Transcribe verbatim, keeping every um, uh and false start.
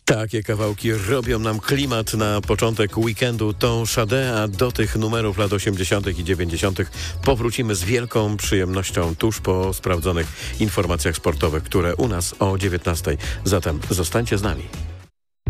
Takie kawałki robią nam klimat na początek weekendu. To Sade, a do tych numerów lat osiemdziesiątych i dziewięćdziesiątych powrócimy z wielką przyjemnością tuż po sprawdzonych informacjach sportowych, które u nas o dziewiętnastej. Zatem zostańcie z nami.